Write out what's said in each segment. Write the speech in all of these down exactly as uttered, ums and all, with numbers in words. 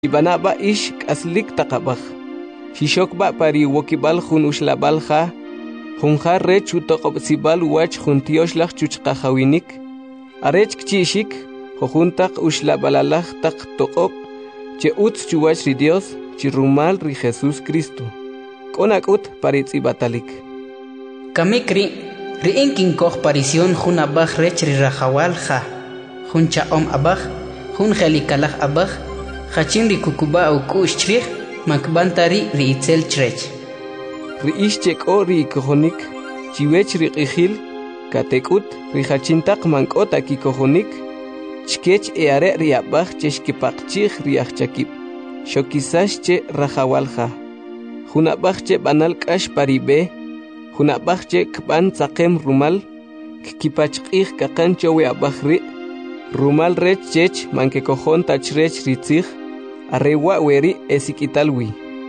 Ibanaba ish aslik takabak. Shishokba pari wokibal hun ushlabalha. Hunja rech utokobsibal wach juntioslach chuchkahawinik. Arech kchishik, hojuntak ushlabalalach tak tokob. Che uts chuwach ri Dios, chirumal ri Jesús Cristo. Konakut paritz ibatalik. Kamikri, ri inkin koch parisión jun abaj rech ri rajawal ja. Jun chaom abaj, jun jelikalach abaj. Hachin ri kukuba au kush chrich, makbantari ri itzel chrech. Ri ishchek o ri kohonik, chiwech ri qihil, katekut, ri hachintak mankot aki kohonik, chkech eare ri abaj cheshkipakchich ri achchakip, shokisash che rajawalja. Junabaj che banal kash paribe, junabaj che kban tzakem rumal, kipachqih kakan chowe abaj ri, rumal rech chech manke kojon tachrech ritzich, arrewa weri esikitalwi.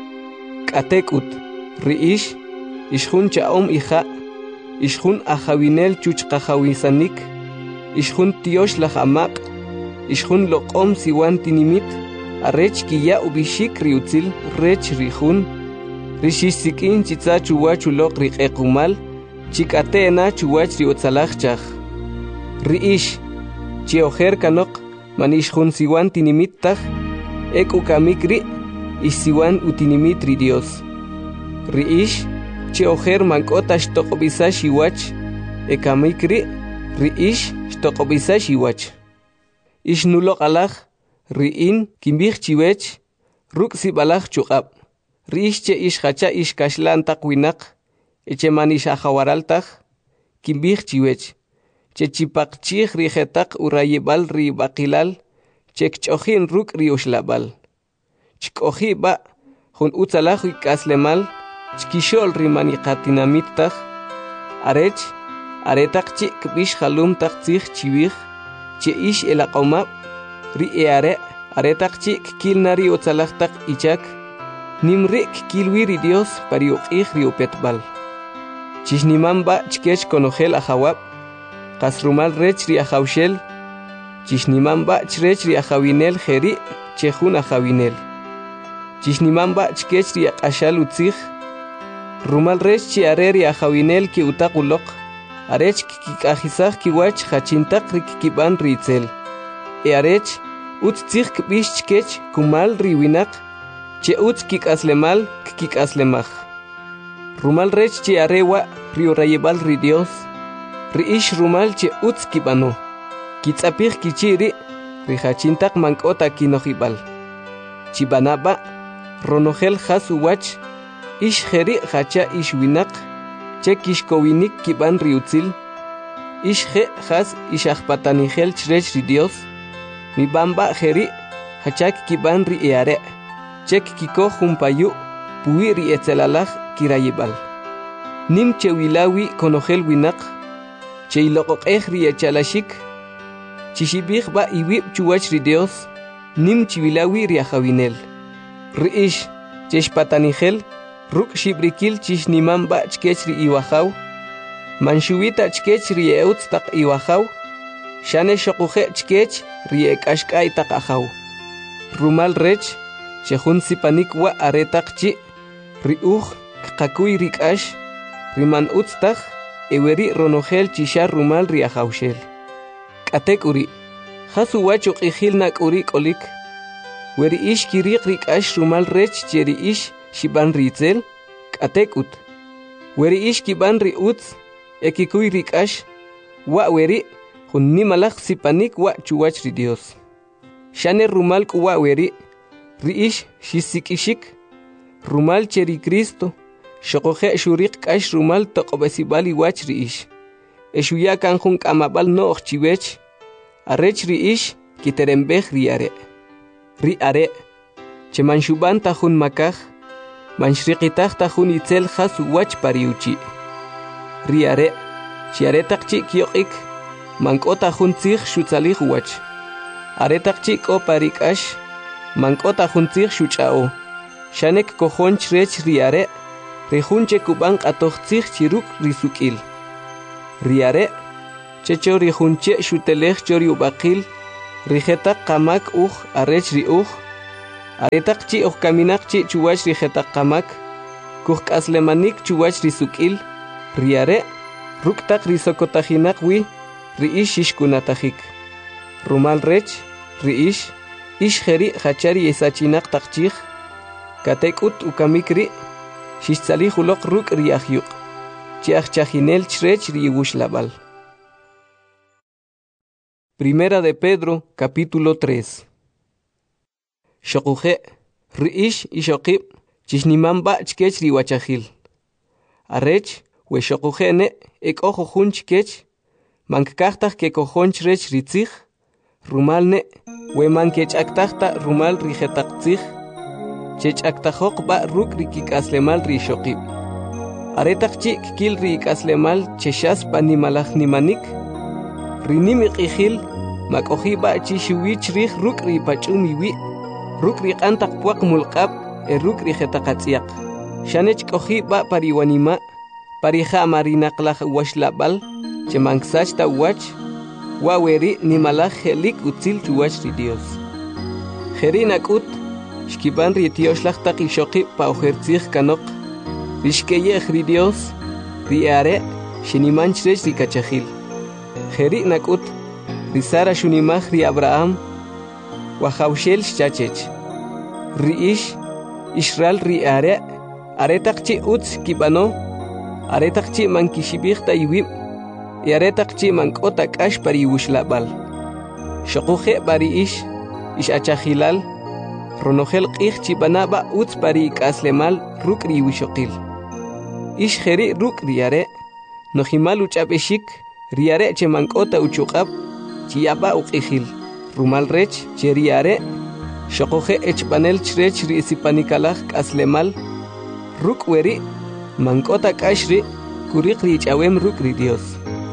Katekut, riish, ishjun chaom ija, ishjun ajawinel chuchkajawisanik, ishjun tiosh lajamak, ishjun loqom siwan tinimit, arrech kiya ubishik riutzil rech rijun, rishisikin chitza chuwachulok riqekumal, chikatena chuwach riutzalachchaj. Riish, Chiojer kanok, manishjun siwan tinimittach, ek ukamikri, isiwan utinimitri Dios. Riish, chiojer mankota shtokobisa shiwach, ekamikri, riish shtokobisa shiwach. Ish nulok alach, riin, kimbich chiwech, ruk sibalach chukab. Riish che ish hacha ish kashlan takwinak, eche manish ahawaraltach, kimbich chiwech. Chechipakchih rijetak urayebal ri bakilal, chekchojin ruk ri ushlabal. Chkoji ba, jun utzalaj ikaslemal, chkishol ri maniqatinamittach, arech, aretak chik bish halum tak tzich chiwich, che ish elaqomab, ri eare, aretak chik kilnari utzalaj tak ichak, nimrik kilwiri Dios pariuqih ri upetbal. Chisniman ba chkech konogel ahawab, Kasrumal rech ri ajawshel, chishnimamba chrech ri ajawinel jeri, chejun ajawinel. Chishnimamba chkech ri akashal utzich, rumal rech chi are ri ajawinel ki utakulok, arech kikajizaj kiwach hachintak ri kikiban ri itzel. E arech, utz tzich kbish chkech kumal ri winak, che utz kikaslemal kikaslemaj. Rumal rech chi arewa ri urayebal ri Dios, Riish rumal che utz kibano, kitzapich kichiri, rihachintak mankota kinojibal. Chibanaba, ronogel hasuwach, ish jeri hacha ish winak, che kishkowinik kiban riutzil, ish je has ishachpatanigel chrech ri Dios, mi bamba jeri, hachak kiban ri eare, chek kiko jumpayu, pui ri etzelalaj kirayibal. Nim che wilawi konogel winak, Cheilokok ri echalashik, chishibich ba iwib chuwach ri Dios, nim chivilawi ri ajawinel. Riish, cheshpatanigel, ruk shibrikil chishniman ba chkech ri iwajaw, manshuwita chkech ri eutz tak iwajaw, shane shokuje chkech ri ekashkay tak ajaw. Rumal rech, chejun sipanik wa aretak chi, ri uj kakuy rikash, riman utz tak, Eweri ronogel chishar rumal ri ajawshel. Katek uri, hasu wachuk ihil nak uri kolik. Weri ish kirik rik ash rumal rech cheri ish shiban ritzel. Katek ut. Weri ish kiban ri utz, ekikuy rik ash. Wa weri, hun nimalak sipanik wa chuwach ri Dios. Shane rumal kuwa weri, ri ish shisikishik. Rumal cheri Cristo. Shokoje shurik kash rumal tokobesibali wach riish. Eshuya kanjun kamabal no chiwech. Arech riish kiterembej riare. Riare. Che manshuban tajun makaj. Manshrikitaj tajun itzel hasu wach pariuchi. Riare. Chiaretak chik yokik. Manko tajun tzich shutzalij wach. Aretak chik o parikash. Manko tajun tzich shuchao. Shanek kojon chrech riare. Rejunche kuban atochtzich chiruk risukil. Riare, checho rejunche shutelech chori ubakil, rijeta kamak uj arech ri uj, Aretaq chi uj kaminak chi chuwach ri jetaqamak, kuj k'aslemanik chuwach ri suk'il, riare, ruktaq ri sokotajinak wi, ri ix xixkunatajik. Rumal rech, ri ix, ix jeri hachari esachinak taqchij, katek'ut ukamik ri, xixtzalij uloq ruk' ri ajyuq, chi ajchajinel chrech ri iwuxlabal. Primera de Pedro, capítulo tres. Shokuje, riish ishokib, chishnimamba chkech riwachajil. Arech, we shokuje ne, ek ojo jun chkech, mankaktaj ke kojon chrech ritzig, rumal ne, we mankech aktajta rumal rijetaktzig, chech aktajok ba ruk rikik aslemal ri shokib. Aretak chik kil rik aslemal cheshas panimalaj nimanik, rinimik ihil, makoji ba chishuwich rih ruk ri pachumiwi, ruk ri qantak puak mulqab, e ruk ri jetaqatziak. Shanech koji ba pariwanima, parija marinaqlaj washlabal, che manksach ta wach, waweri nimalaj helik utzil chuwach ri Dios. Jerinak ut, shkiban ri tioshlaj taq ishoqib pa ujertzij kanok, rishkeyej ri Dios, ri are, shinimanchrech ri kachajil. Jerinak ut, ri Sara shunimaj ri Abraham, wajawshel shchachech. Ri ish, Israel ri are, aretak chi utz kibano, aretak chi mankishibij ta iwib, y aretak chi mankota kash pari wushlabal. Shokuje bari ish, ish achajilal, ronogel qij chi banaba utz pari ikaslemal ruk ri wishokil. Ish jeri ruk ri are, nojimal uchabeshik, ri are che mankota uchuqab, chi yaba uqijil. Rumal rech, che ri are, shokuje echbanel chrech ri sipanikalaj kaslemal, ruk weri, mankota kashri, kurik ri chawem ruk ri Dios.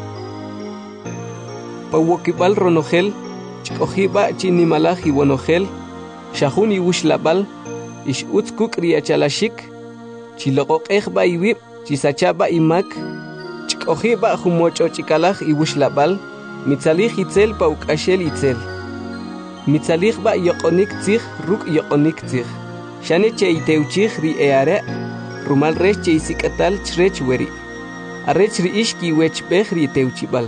Pawokibal ronogel, chkojiba chinimalaj iwonogel, shahun iwushlabal, ish utzkuk ri achalashik, chiloqoqejba iwib, chisachaba imak, chkojiba humocho chikalaj iwushlabal, mitzalij itzel paukashel itzel. Mitzalij ba yokonik tzig, ruk yokonik tzig. Shane che iteuchig ri eare, rumal rech che isikatal chrech weri. Arech ri ishki wechbej ri teuchibal.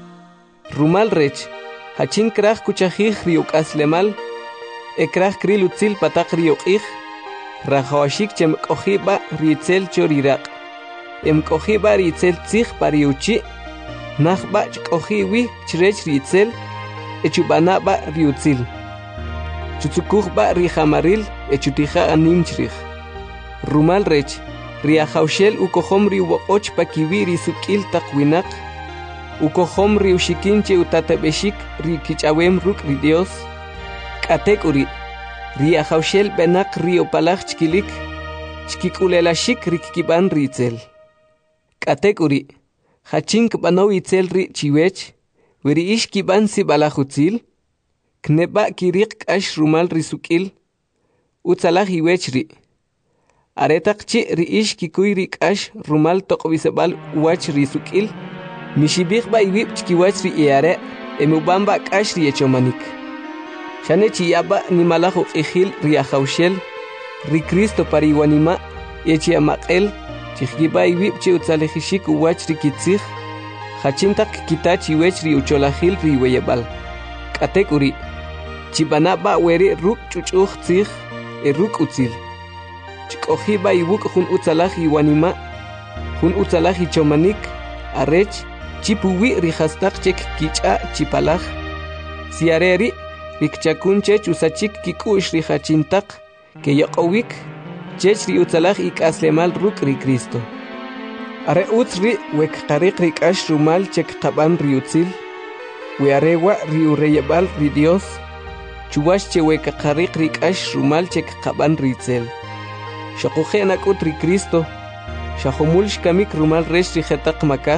Rumal rech, hachin kraj kuchajij ri ukaslemal, ekraj kril utzil patak ri uqij, rajawashik chem kojiba ri itzel choriraq. Em kojiba ri itzel tzig pari uchi, najba chkojiwi chrech ri itzel, echubanaba ri utzil. Chutzukujba ri jamaril, echutija animchrij. Rumal rech, ri ajawshel ukohom ri woqoch pakiwi ri sukil takwinak, ukohom ri ushikinche utatabeshik ri kichawem ruk ri Dios, katek uri, ri ajawshel benak ri opalaj chkilik, chkikulelashik ri kikiban ri itzel. Katek uri, hachink banaw itzel ri chiwech, weri ish kiban si balajutzil, kneba kirik kash rumal risukil, utzalaj iwech ri. Aretak chi ri ish kikuy ri kash rumal toqbisebal wach risukil, mishibik ba iwib chkiwach ri iare, emubamba kash ri echomanik. Shane chiyaba nimalaj uqijil ri ajawshel, ri Cristo pariwanima, echi amaqel, chijgiba iwib chi utzalejishik uwach ri kitzig, hachintak kitach iwech ri ucholajil ri weyebal. Katek uri, chibanaba weri ruk chuchuj tzig, e ruk utzil. Chikojiba iwuk jun utzalaj iwanima, jun utzalaj ichomanik, arech, chipuwi ri hastak chek kicha chipalaj. Siareri, rikchakunchech usachik kikush ri hachintak, ke yoqowik, chech ri utzalaj ikaslemal ruk ri Cristo. Are utzri wek qarik ri kash rumal chek qaban ri utzil, we arewa ri ureyebal ri Dios, chuwash che wek qarik ri kash rumal chek qaban ri itzel. Shokuje nakut ri Cristo, shahumul shkamik rumal rech ri jetaq makaj,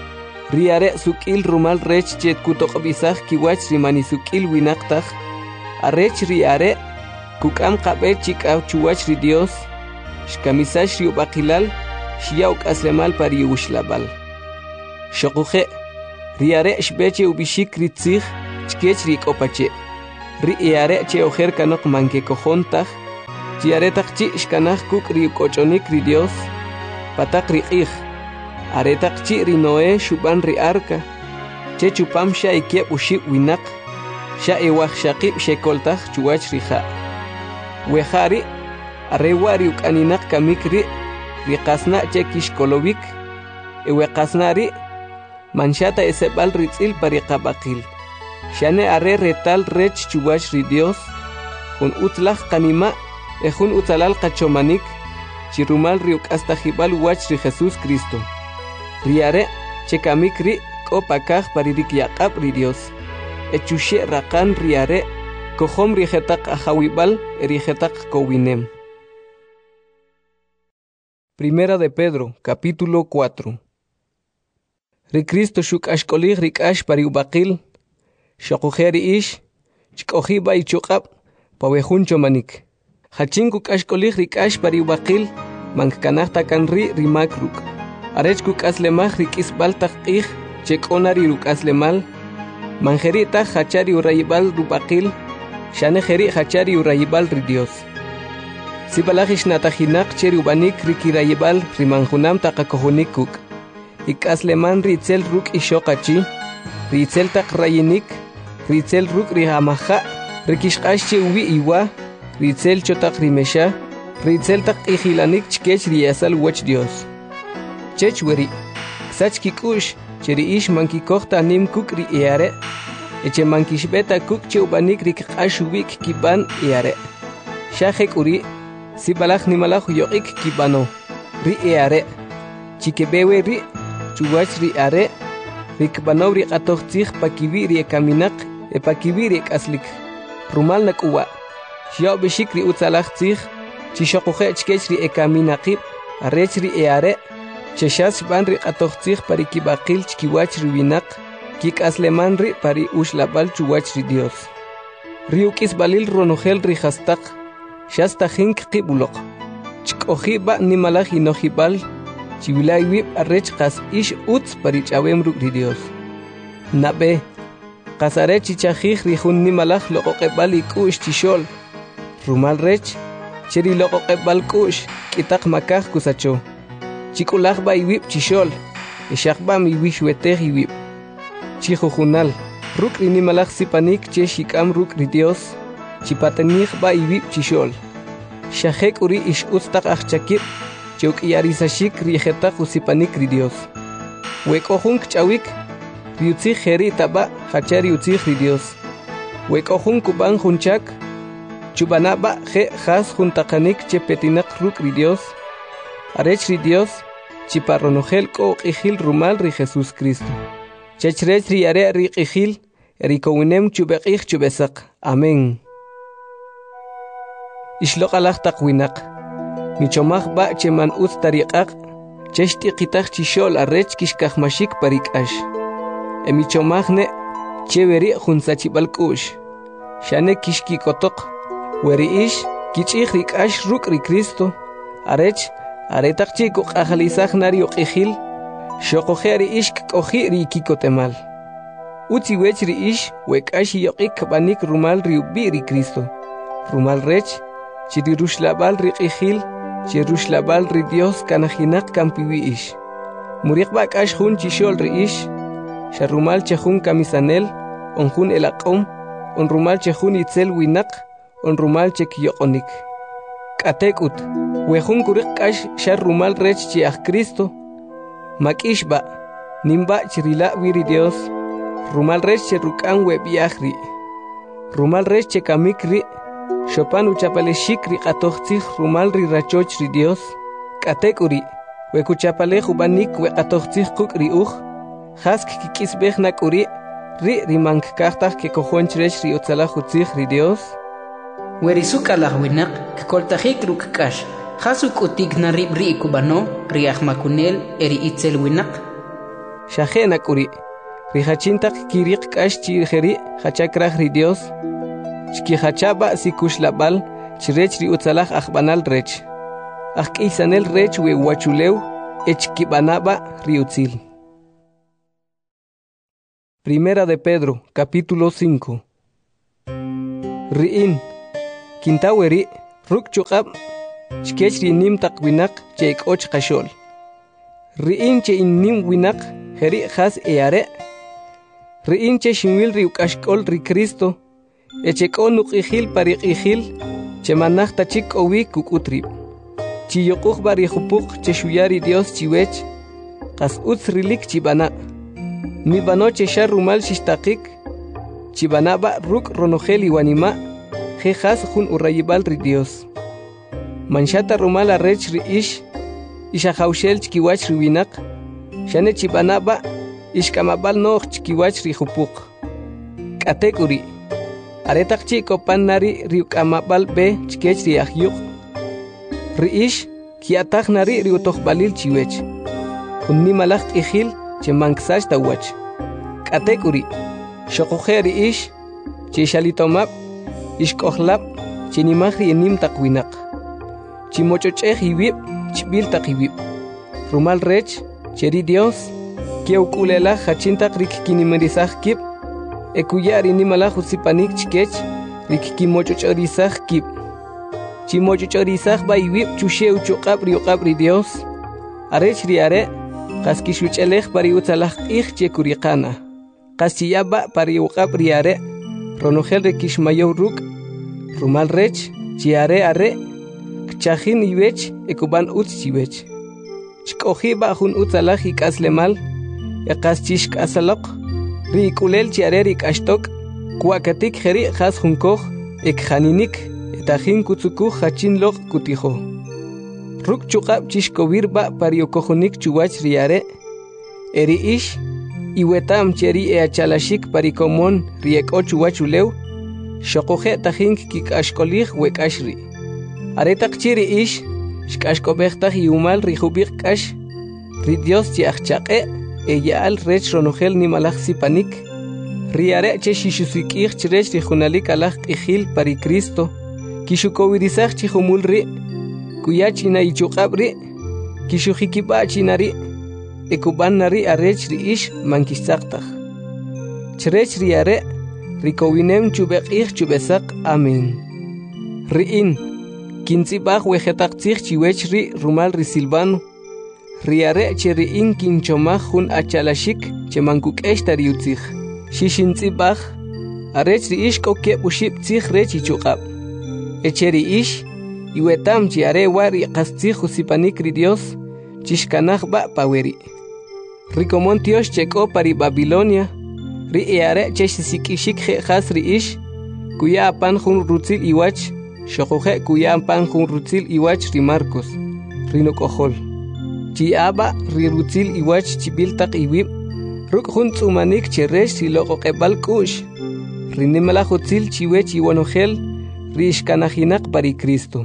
ri are sukil rumal rech chet kutoqbisaj kiwach ri manisukil winaqtaj, arech ri are, kukam qabe chikaw chuwach ri Dios, shkamisash ri ubaqilal, shiyauk aslemal pari wushlabal. Shokuje, ri are shbeche ubishik ri tzig, chkech ri kopache, ri iare che ojer kanok manke kojontaj, Chiaretak chi shkanaj kuk ri kochonik ri Dios. Patak ri ik. Aretak chi ri Noé shuban ri arka. Che chupam sha ikiep ushib winak. Sha ewaj shaqib shekoltaj chuwach ri ja. Wejari. Arewa ri ukaninak kamik ri. Ri qasna che kishkolovik. Ewe qasna ri. Manchata esebal ritzil pari qabaqil. Shane are retal rech chuwach ri Dios. Jun utlaj kanima. Ejun utalal qachomanik. Chirumal riuk hasta jibal wach ri Jesús Cristo. Riare, chekamik ri, kopakaj paririk yaqab ri Dios. Echushe rakan riare, kohom rijetak ajawibal, rijetak kowinem. Primera de Pedro, capítulo cuatro. Ri Cristo shuk ashkolig rikash pariubakil, shokujeri ish, chkojiba y chukab, pawejun chomanik. Hachinku ashkolig rikash pariubakil, mankanahta kanri rimakruk. Arechkuk aslemaj rikis baltak ij, chekonari ruk aslemal. Manjerita hachari urayibal rubakil, shanejeri hachari urayibal ri Dios. Sibalajish natajinak cheri ubanik rikirayibal rimanjunam takakohunikuk. Ik asleman ritzel ruk ishokachi, ritzel tak rayinik, ritzel ruk rihamaja, rikishkashi uwi iwa, ritzel chotak rimesha, ritzel tak ijilanik chkech riyasal wach Dios. Chech weri, ksach kikush, cheri ish mankikohta nim kuk ri eare, eche mankishbeta kuk che ubanik rikkash uwik kiban eare. Shahek uri, si balach nimalach yoik kibano, ri eare, chikebewe ri, chuwach ri are, rikbano ri atochtich pakiwi ri ekaminak, e pakiwi ri ekaslik, rumal nak uwa. Shio bishik ri utzalach tzich, chishokuche chkech ri ekaminakib, arech ri eare, cheshas ban ri atochtich pari kibakil chkiwach ri winak, kik asleman ri pari ushlabal chuwach ri Dios. Riukis balil ronogel ri hastak, shasta hink kibulok. Chkoji ba nimalach inojibal, chivilay wib arech kas ish utz pari chawem ruk ri Dios. Nabe, kasare chichajij ri jun nimalach loqoqebal ikush chishol, rumal rech, cheri loqoqebal kush, kitak makaj kusacho. Chikulaj ba iwib chishol, eshakba mi wishwetej iwib. Chijujunal, ruk ri nimalach sipanik che shikam ruk ri Dios, chipatenij ba iwib chishol. Shahek uri ish ustak achchakib, cheuk iarisashik riejetak usipanik ri Dios. Wekojun kchawik, riutzij jeri taba, hachari utzij ri Dios. Wekojun kuban junchak, chubanaba je has juntakanik che petinak ruk ri Dios. Arech ri Dios, chiparronogel ko ijil rumal ri Jesús Cristo. Chechrech ri are ri ijil, erikowinem chubekij chubesak. Amén. Ishlok alach takwinak. Michomaj ba cheman uz tariqaq, cheshti qitaq chishol arech kishkajmashik parikash. E michomajne, cheveri junsachibalkush. Shane kishkikotok, weri ish, kichij rikash ruk ri Cristo. Arech, aretak chico ajalizaj nari oqijil, shokojeri ish koji ri kikotemal. Uzi wech ri ish, wekashi yoqik banik rumal ri ubi ri Cristo. Rumal rech, chiri rushlabal ri qijil, chiri rushlabal ri Dios kanajinak kampiwi ish. Murik bakash jun chishol ri ish, sharumal chejun kamisanel, onjun elaqom, onrumal chejun itzel winak, onrumal chekyoqonik. Katekut, wejun kurik kash sharumal rech chiach Cristo, makishba, nimba chirila wiri Dios, rumal rech cherukan webiachri, rumal rech chekamikri, Chopan uchapale shikri atochtich rumal ri rachoch ri Dios. Katekuri, wekuchapale jubanik we atochtich kuk ri uj. Hask kikisbeh nakuri, ri rimank kartach ke kojonchresh ri utzalach utzich ri Dios. Werisuka la winak, koltajik ruk kash. Hasuk utik na rib ri kubano, ri ahmakunel eri itzel winak. Shahe nakuri, ri hachintak kirik kash chirjeri hachakrach ri Dios. Chkihachaba sikushlabal, chirech ri utzalach achbanal rech. Ach isanel rech we wachuleu, echkibanaba riutzil. Primera de Pedro, capítulo cinco. Riin, Kintaweri, Ruk chuqab chkech ri nim taq winak che ik'och qashol. Ri'in che in nim winak jeri khas eare. Ri'in che shinwil ri ukashkol ri Cristo. Eche k'onuk ijil pariq ijil che manaj tachik owi kukutrib. Chi yokuj bari jupuk che shuyari Dios chiwech. Qas utz rilik chibana. Mi bano che shar rumal shishtakik. Chibana ba ruk ronogel iwanima. Je khas jun urayibal ri Dios. Manshata rumal arrech ri ish. Isha haushel chkiwach ri winak. Shane chibana ba ishkamabal noh chkiwach ri jupuk. Katek uri. Aretak chiko pan nari riukamabal be chkech ri ahyuk. Riish kiatak nari riutok balil chiwech. Unni malak ihil che manksach tawach. Katek uri. Shokoje riish che shalitomab ishkohlab che nimahri enim takwinak. Chimochochej iwib chbil takiwib. Rumal rech cheri Dios kiaukulela hachintak rik kinimerizaj kib. Ekuyari ni mala jusipanik chkech rik kimochochorizaj kib. Chimochochorizaj ba iwib chusheu chuqab riuqab ri Dios. Arech ri are qaskishuchelej pari utzalaj ij chekuriqana. Qasiyaba pari uqab ri are ronogel rekishmayow ruk. Rumal rech chi are are kchajin iwech ekuban utz chiwech. Chkoji ba jun utzalaj ikaslemal eqaschishk asaloq. Ri kulel chiareri kashtok, kuakatik jeri has junkoj, ek janinik, etajin kutsukuj hachin log kutijo. Ruk chukab chishkovir ba pariokojonik chuwach riare, eri ish, iwetam cheri e achalashik parikomon rieko chuwachulew, shokoje tajin kik ashkolij wek ashri. Aretak chiri ish, shkashkobejtaj iumal rijubik kash, ri Dios chiachchaqe, ella al rech ronogel ni malaj sipanik. Riare che shishusikij chrech rijunalik alaj ijil pari Cristo. Kishukowirizaj chihumul ri. Kuyachina ichuqab ri. Kishujikiba chinari. Ekuban nari arech ri ish mankisaqtaj. Chrech riare. Rikowinem chubeqij chubesak. Amen. Riin. Kintzibaj wejetaqtzij chiwech ri rumal ri Silvano. Riare che riin kinchomaj jun achalashik che mankuk eshtari utzij. Shishintzibaj, arech riish kokeb ushib tzij rech ichuqab. Eche riish, iwetam chi are war iqastzij usipanik ri Dios, chishkanaj ba paweri. Rikomon Dios cheko pari Babilonia, ri eare che sisikishik je jas riish, kuya apan jun rutzil iwach, shokoje kuya apan jun rutzil iwach ri Marcos, rinokojol. Chiaba rirutzil iwach chibiltak iwib, ruk jun tzumanik cheresh siloko qebal kush, rinimala jutzil chiwech iwanogel, rishkanajinak pari Cristo.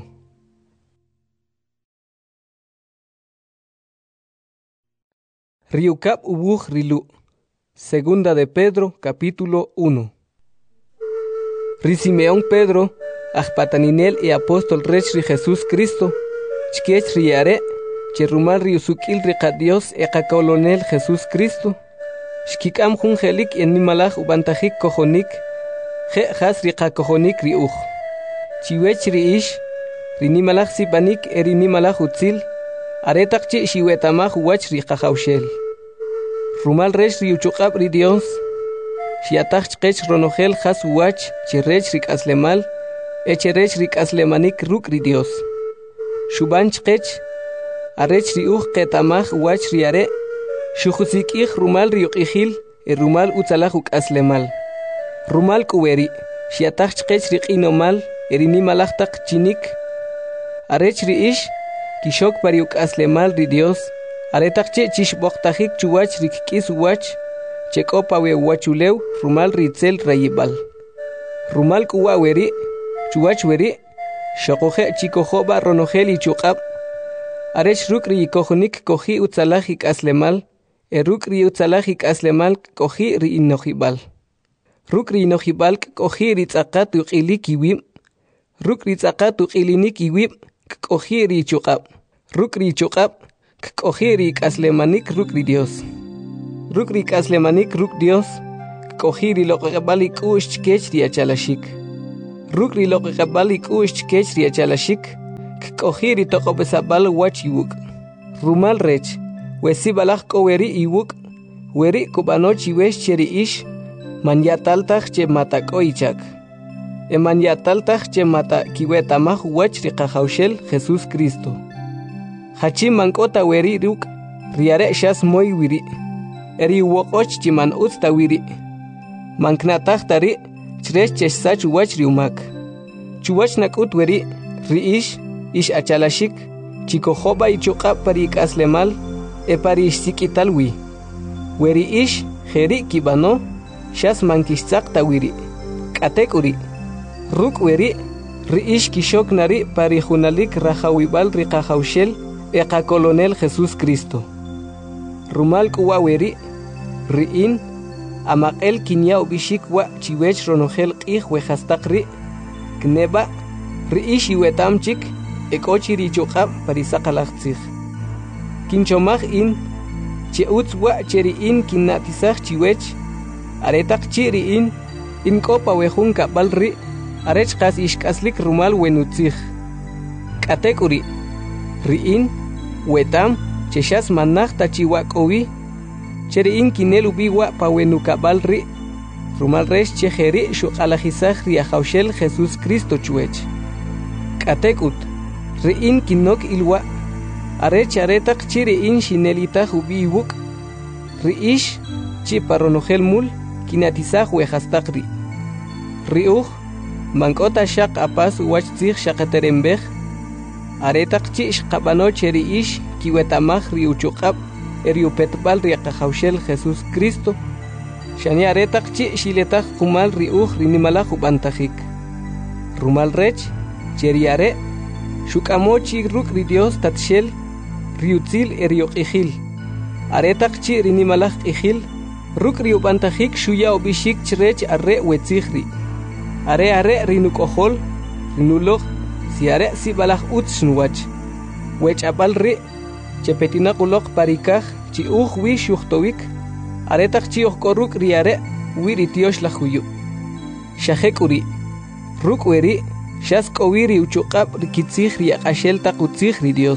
Riukab ubuj rilu. Segunda de Pedro, capítulo uno. Ri Simeón Pedro, ajpataninel e apóstol rech ri Jesús Cristo, chkech riare, Cherumal riusukil riqa Dios eqa colonel Jesús Cristo. Shkikam jun jelik en nimalaj ubantajik kojonik. Je has riqa kojonik riuj. Chiwech riish. Rinimalaj sipanik eri nimalaj utzil. Aretak chi shiwetamaj uwach riqa jaushel. Rumal resh riuchuqab ri Dios. Shiataj chqech ronogel has uwach chirech rik aslemal. Echerech rik aslemanik ruk ri Dios. Shuban chqech. Arech riuj ketamaj wach riare, shujusikij rumal riuqijil, e rumal utzalaj ukaslemal. Rumal kuweri, shiataj chqech riqinomal, erinimalachtaq chinik. Arech riish, kishok pari ukaslemal ri Dios, aretaqche chishboqtajik chuwach rikkis wach, chekopawe wachulew, rumal ritzel rayibal. Rumal kuwaweri, chuwach weri, shokoje chikojoba ronogel y chuqab. Arech rukri kojonik koji utzalajik aslemal, e rukri utzalajik aslemal koji ri inojibal. Rukri inojibal koji ritzakat uqilik iwib, rukri ritzakat uqilinik iwib koji ri chuqab, rukri chuqab koji ri aslemanik rukri Dios. Rukri aslemanik ruk Dios, koji ri loqabalik ush chkech ri achalashik. Ruk ri loqeqabal ikush chkech ri achalashik. Kkohiri toqopesabal wach iwuk. Rumal rech. Wesi balak koweri iwuk. Weri kubanoch iwesh cheri ish. Man yataltaj che mata koichak. Eman yataltaj che mata kiwetamaj wach ri qajawshel Jesús Cristo. Hachi mankota weri ruk. Riare shas moy wiri. Eri wokoch chiman usta wiri. Manknataj tari. Chresh chesach wach riumak. Chuwach nakut weri. Riish. Ish achalashik. Chico joba y chuqa parik aslemal. E parish sikitalwi. Weri ish. Jeri kibano. Shas mankishtzak tawiri. Katekuri. Ruk weri. Riish kishok nari parijunalik rajawibal rikajawshel. Eka colonel Jesús Cristo. Rumal kuwa weri. Riin. Amakel kinyao bishik wa chiwech ronogel qih wejastakri. Kneba. Riish iwetamchik. Ekochi richoqab parisaqalaqtzig. Kinchomaj in. Cheutz wa cheriin kinnatisaj chiwech. Aretaq chiriin. In kopa wejun kabalri. Arech qas ishkaslik rumal wenutzig. Katekuri. Riin. Wetam. Cheshas manaj tachiwakowi. Cheriin kinel ubiwa pa wenukabalri. Rumal resh chejeri shuqalajisaj riajawshel Jesús Cristo chuech. Katekut. Riin kinok ilwa. Arech aretaq chiriin shinelitaj ubiwuk. Riish. Chiparonogel mul. Kinatisaj wejastakri. Riuj. Mankota shaq apas wachtzig shaqaterembej. Aretaq chish qabano cheriish kiwetamaj riuchuqab. Eriupetbal riaqajawshel Jesús Cristo. Shani aretaq chi shiletaj kumal riuj rinimalaj ubantajik. Rumal rech. Cheriare. Shukamochi ruk ri Dios tatshel. Riutzil erioqijil. Aretaq chi rinimalaj qijil. Ruk riubantajik shuya obishik chrech arre wetzigri. Are are rinukohol. Rinuloj. Si are si balaj utshnwach. Wech abal ri. Chepetinakulok parikaj. Chi uj wi shuhtowik. Aretaq chi ojkoruk riare. Wiri tiosh la huyu. Shahekuri. Ruk weri. Shas kowiri uchuqab rikitzig riaqashel taqutzig ri Dios.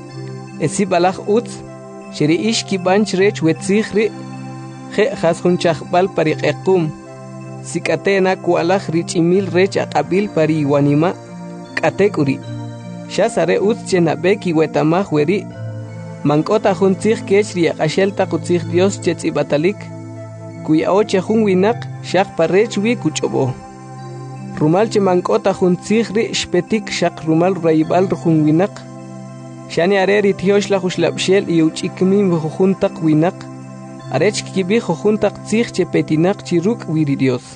Esi balaj utz. Sheri ish kibanch rech wetzig ri. Je jasjun chajbal pariqequm. Sikatena kualaj richimil rech aqabil pari iwanima. Katekuri. Shas are utz chenabeki wetamaj weri. Mankota juntzig kech riaqashel taqutzig Dios chetzibatalik. Kuya oche jun winak shaq parech wi kuchobo. Rumal che mankota juntzig ri shpetik shaq rumal raibal jun winak. Shani areri tiosh la jushlabshel y uchikmin juntaq winak. Arech kibi juntaq tzig che petinak chiruk wiri Dios.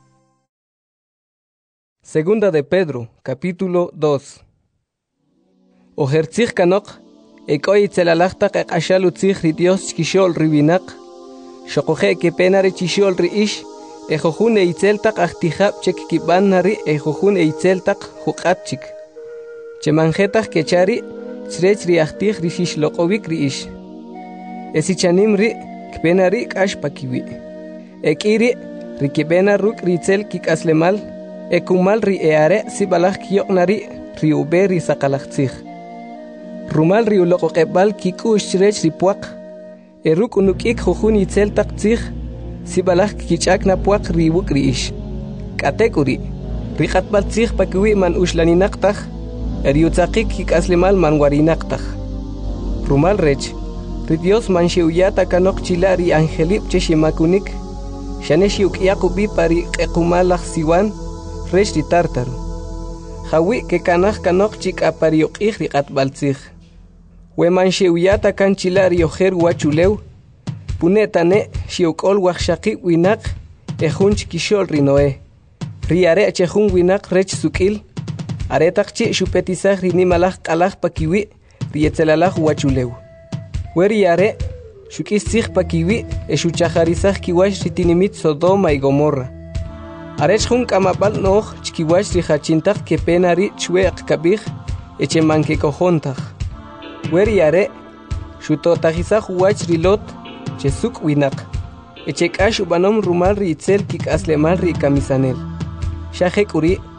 Segunda de Pedro, capítulo dos. Ojertzig kanok, ekoy tzelalachtak ekashal utzig ri Dios chkishol riwinak. Shokoje ke penare chishol ri ish. Ejojun eitzeltak achtijab chek kiban nari ejojun eitzeltak juqatchik. Chemanjetak kechari chrech riachtij rishish loqovik riish. Esichanim ri kpenari kash pakiwi. Ekiri rikibena ruk ritzel kikaslemal. Ekumal ri eare sibalaj kiyoknari riube risaqalajtzig. Rumal riuloqoqebal kikush chrech ripuaq. Eruk unukik jojun itzeltak tzig. Sibalaj kichakna puaq riwuk riish. Katekuri. Riqatbal tzig pakiwi man ushlaninaktaj. Eriutzaqik kikaslemal man warinaktaj. Rumal rech. Ri Dios man shiuyata kanok chila ri angelip cheshimakunik. Shane shiukiakubi pari qequmalaj siwan. Rech ri tartaru. Jawi ke kanaj kanok chik apariuqij riqatbal tzig. We man shiuyata kan chila ri ojer wachulew. Punetane shiukol wajshaqi winak ejun chikishol rinoe. Riare chejun winak rech sukil. Aretaq chi shupetizaj rinimalaj qalaj pakiwi rietzelalaj wachulew. Weriare shukistzig pakiwi eshuchajarizaj kiwash ritinimit Sodoma y Gomorra. Arech jun kamapal noj chkiwash rijachintaj kepenari chweq kabij echemanke kojontaj. Weriare shutotajizaj wach rilot chesuk winak. Echekash ubanom rumal ritzel kik aslemal ri kamisanel. Shahekuri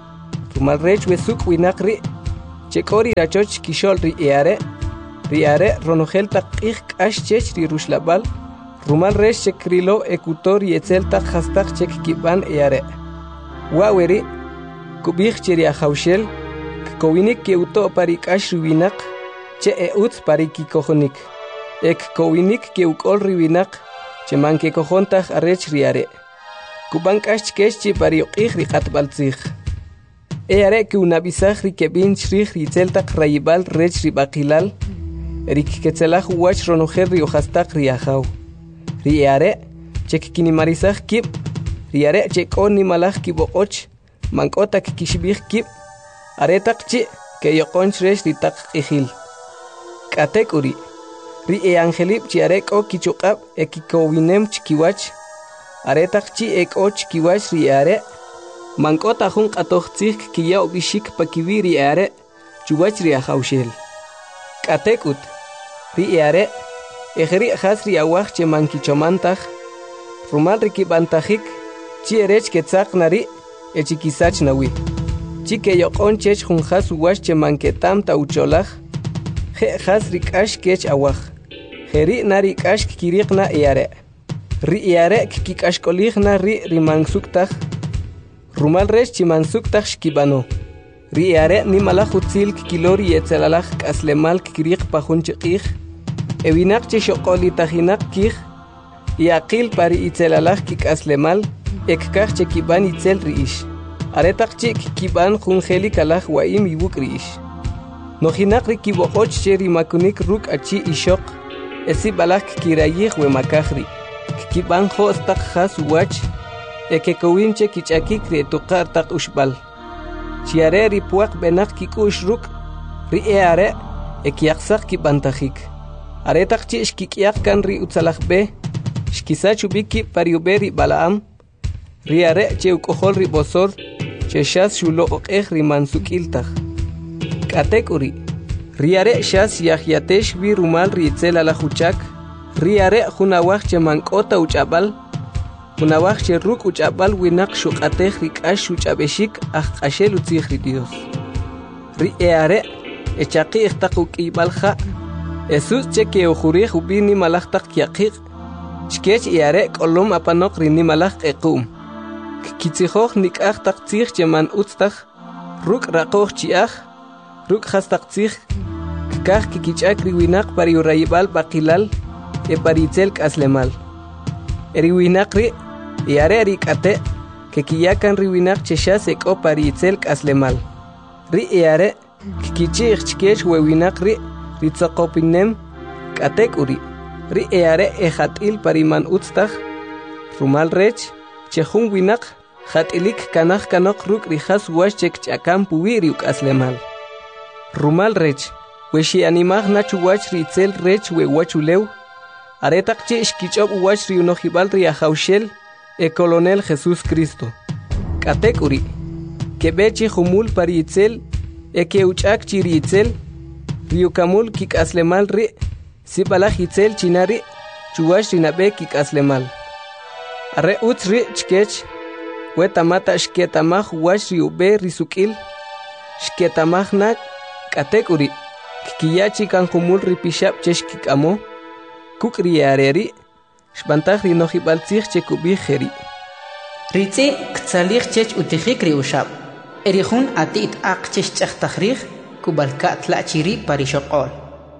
rumal rech we suk winak ri chekori rachoch kishol ri eare ri are ronogel taqih kash chech ri rushlabal rumal rech chekrilo ekutor yetzel taq hastak chek kiban eare waweri kubih cheri ahawshel kowinik ke uto pari kash winak che eut pari kikohonik ek kowinik ke ukol riwinak che manke kohontaj arech riare kuban kash kesh chi pari uqih ri qatbaltzih eare ke unabisaj ri kebin shrih ri tzeltaq rayibal rech ri baqilal rik ketzelaj wach ronojer ri ohastaq ri ahaw ri eare chek kinimarisaj kib ri are chek oni malaj kiboqoch mankotak kishbih kib aretaq chi ke yoqonch rech ri taq qihil katek uri ri e angelip chi arek o kichuqab e kikowinem chikiwach aretaq chi ek o chikiwach ri are mankota jun qatoj tzik kiya bishik pakiwi ri are chuwach ri ahawshel katekut ri are ejri khas ri awaj che mankichomantaj rumal ri kibantajik chi erech ketzaq nari e chikisach nawi chi ke yoqon chech jun khas wash che manketam ta ucholaj je khas ri kash kech awaj Heri nari kash kiriqna eare. Ri eare kikash kolihna ri rimansuktaj. Rumal rech chimansuktaj shkibano. Ri eare ni malajutzil kilori etzelalaj kaslemal kiriq pajunchiqij. Ewinak che shoqoli tajinak kij. Yaqil pari itzelalaj kikaslemal. Ekkaj che kiban itzel riish. Aretak che kiban junjeli kalaj waim ibuk riish. Nojinak ri kiboqoch che rimakunik ruk achi ishok. Esi balak kirayih we makahri kiban khos tak khas wach eke kowinche kichaki kre tuqar tak ushbal chiare ri puaq benak kikush ruk ri eare ekiaqsaq kibantajik are tak chi shkiqiaq kan ri utsalaj be shkisachu biki pariuberi balaam ri are che ukohol ri bosor che shas shulo oqej ri mansukiltaj katek uri Riare shas yahyatesh vi rumal ritzel ala huchak. Riare junawach che mankota uchabal. Junawach che ruk uchabal winak shukatej rikash uchabeshik ajashel utzih Dios. Riare echaqi ihtaquk ibalja. Esus che ke ojurij ubini malaj tak yaqiq. Chkech iare kolom apanok rini malaj equm. Kitzihoj nikaj tak tzih che man utztaj. Ruk raqoj chiaj. Ruk hastak tzih. Kaj kikichak riwinak pari urayibal baqilal e paritzel kaslemal. Eriwinak ri iare rikate que kiyakan riwinak cheshas eko paritzel kaslemal. Ri iare kikichik chkech wewinak ri ritzaqopinem katek uri. Ri iare ejatil pariman utztaj rumal rech chehun winak jatilik kanaj kanok ruk rijas wash chek chakam puwi riuk aslemal. Rumal rech Weshi animaj nachu wach ritzel rech we wachulew. Aretak che shkichob wach ri unojibal ri ahawshel e colonel Jesús Cristo. Katek uri. Kebechi humul paritzel e ke uchak chiritzel. Riukamul kik aslemal ri. Sibalaj itzel chinari chuwash rinabe kik aslemal. Are utz ri chkech. Wetamata shketamaj wach ri ube risukil. Shketamaj nak. Katek uri. Kiyachi kan humul ripishab cheshkik amo. Kuk riareri. Shbantaj rinojibal tzih chekubi jeri. Ritzi ktzalih chech utijik ri ushab. Erihun atit ak chech chachtajrih kubalka tlachiri parishokol.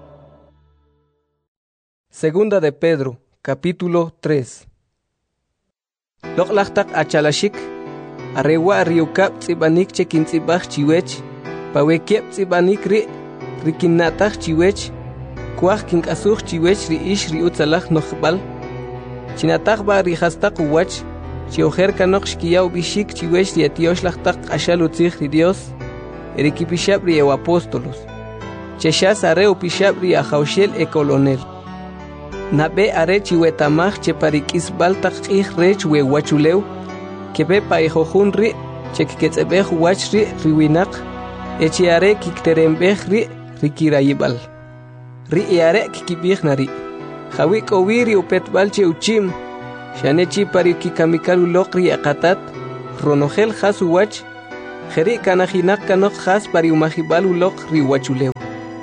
Segunda de Pedro, capítulo tres. Loklachtak achalashik. Arewa riukab tzibanik chekintzibaj chiwech. Pawekep tzibanik ri. Rikinatach chiwech, kuach kinkasuch chiwech ri ish ri utzalach nochbal. Chinatach ba rihastak uwach, chiojer kanok shkiyaw bishik chiwech ri etioshlachtak ashal utzich ri Dios, erikipishab ri ew apóstolos. Cheshas are upishab ri ahawshel e colonel. Nabe are chiwetamach che parikisbal tak ih rech we wachulew, kebe pa ejohun ri, chekiketzebej wach ri riwinak, echiare kikterembej ri, Rikirayibal. Ri iare kikibih nari. Jawi kowiri upetbal che uchim. Shanechi pari kikamikalu lokri akatat. Ronogel hasu wach. Jeri kanajinak kanok khas pari umahibal ulok riwachuleu.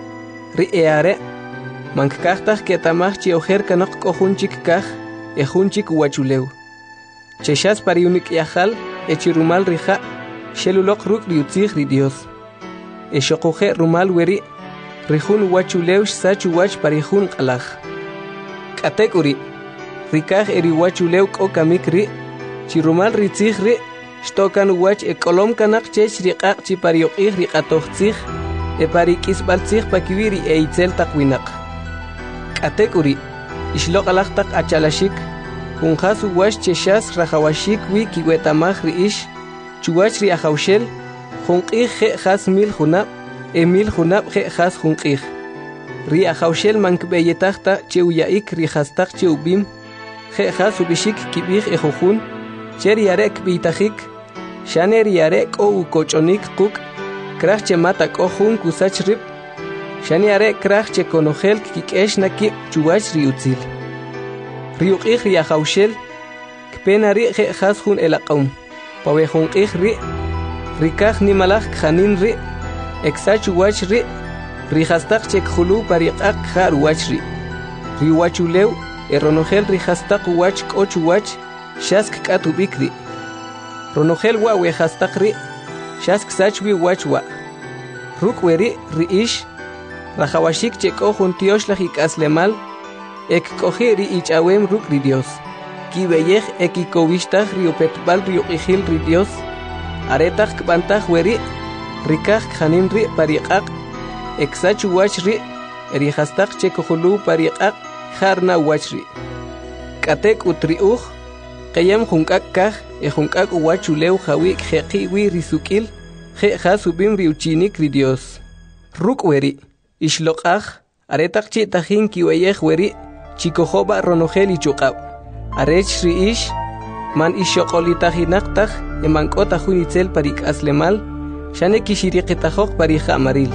Ri eare, mankaktaj ketamaj chi ojer kanok kohunchik kaj, ejunchik wachuleu. Cheshas pari unik yahal, echirumal rija, shelulok ruk riutzig ri Dios. Eshokoje rumal weri, rijun wachuleu sachu wach parijun kalaj. Katekuri, rikaj eri wachuleu kokamik ri, chirumal ritzig ri, shtokan wach e kolom kanak chech riqaq chi parioqih riqatoqtzig, e parikisbaltzig pakiwiri e itzel taqwinak. Katekuri, ishloq alaqtaq achalashik, kunjasu wach cheshas rajawashik wi kiwetamaj riish, chuwach ri ajawshel, junqih je jas mil junab, e mil junab je jas junqih. Ri ajawshel mankbeyetaqta cheuyaik ri jastaq cheubim, je jas ubishik kibih e jujun, Cher yarek bitajik, shaner yarek o ukochonik kuk, krach che mata kohun kusach rip, shan yarek krach che konogel kikesh nakip chuwach riutzil. Riuqih riajaushel, kpena ri je jas hun elaqaum, pawejun qih ri, rikaj nimalaj khanin ri, exach wach ri, rijastaq che khulu pariqaq khar wach ri. Riwachulew, eronogel rijastaq wach koch wach, Shask katu bikri. Ronogel wa we hastakri. Shask sachwi wachwa. Rukweri riish. Rajawashik cheko juntiosh lajik aslemal. Ek kohe ri ichawem ruk ri Dios. Kibeyej ekikowishtag riopetbal rioqihil ri Dios. Aretag kbantag weri. Rikaj khanin ri pariqaq. Eksachu wach ri. Eri hastak cheko hulu pariqaq. Harna wach ri. Katek utriuj. Kayam junkak kaj, e junkak uwachuleu jawi jeqi wi risukil, je jasubim riuchinik ri Dios. Ruk weri, ishloqaj, aretak chi tajin kiweyej weri, chikojoba ronogel ichukab. Arech ri ish, man ishoqolitajinak e mankota junitzel parik aslemal, shane kishiriqitajok parija amaril.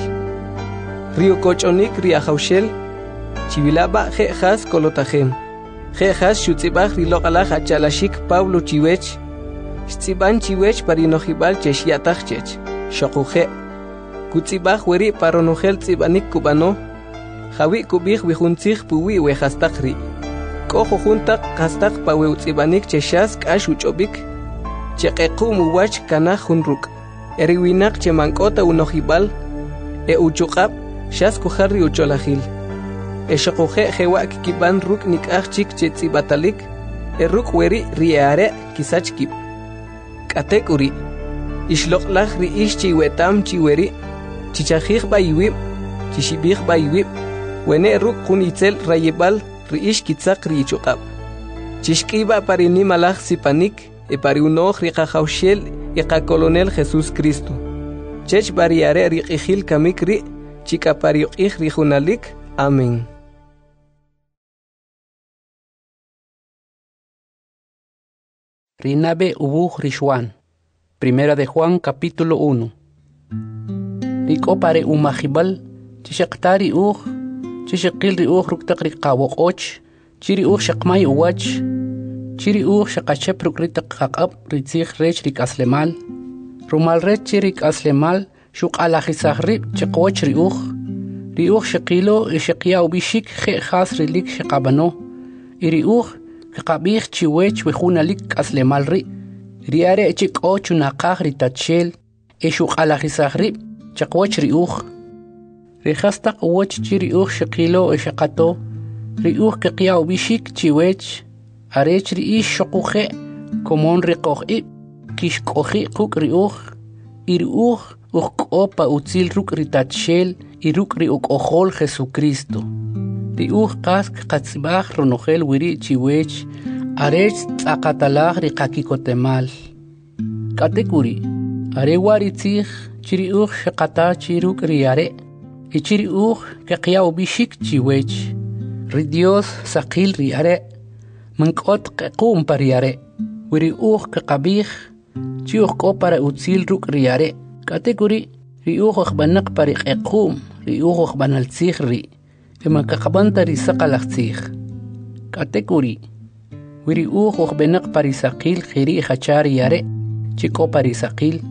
Rio kochonik ri ajaushel, chivilaba je jas kolotajem. Jejas shutzibaj riloqalaj achalashik Pablo chiwech, Shtiban chiwech parinojibal cheshiataj chech, Shokuje, Kutzibaj weri paronogel tzibanik kubano, Jawi kubij wijuntzig puwi wejastakri, Kojo juntak kastak paweutsibanik cheshas kash uchobik, Cheqequ muwach kanaj junruk, Eriwinak chemankota unojibal, E uchuqab, shas kujarri ucholajil. Eshokoje jewak kiban ruk nikaj chik chetzibatalik, e ruk weri riare kisachkip. Katekuri, ishloqlaj ri ish chiwetam chiweri, chichajij bayiwib, chishibij bayiwib, wene ruk kunitzel rayebal ri ish kitzak ri ichukab. Chishkiba parinimalaj sipanik, e pariunoj ri qajawshel e qakolonel Jesús Cristo. Chech bariare ri qijil kamik ri, chika pariuqij ri junalik. Amén. Rinabe ubuj Rishwan. Primera de Juan capítulo uno. Riko pare umajibal, chishaktari uj, chishakil ri uj ruktak rikawok och, chiri uj shakmay uwach, chiri uj shakachep rukritak kakab ritzig rech rik aslemal, rumal rech chirik aslemal, shuk alajizah rib chakwoch ri uj, ri uj shakilo e shakia ubishik je khas rilik shakabano, iri uj Kakabih chiwech wejunalik aslemal ri. Riare chik ochu nakaj ritachel. Eshuk alajizahri. Chakwoch ri uj. Rihastak uwach chiri uj shakilo e shakato. Ri uj kakia ubishik chiwech. Arech ri ish shokuje. Komon rikoj ip. Kishkoji kuk ri uj. Iri uj uj opa utzil ruk ritachel. Iruk ri uk ojol Jesucristo. Ri uj kask katzibaj ronogel wiri chiwech, arech tzakatalaj ri kakikotemal. Katekuri, are waritzig, chiri uj shakata chiruk riare, y chiri uj kakia ubishik chiwech. Ri Dios sakil riare, mankot kakum pariare, wiri uj kakabij, chiuj kopara utzil ruk riare. Katekuri, ri uj banak parik ekum, ri uj banaltzig ri. Eman kakabanta risakalaktzig. Katekuri. Wiri uj benak parisakil khiri khachari yare. Chiko parisakil.